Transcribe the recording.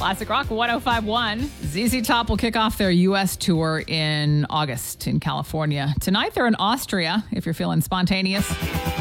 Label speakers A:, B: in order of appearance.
A: Classic Rock 105.1. ZZ Top will kick off their U.S. tour in August in California. Tonight they're in Austria, if you're feeling spontaneous.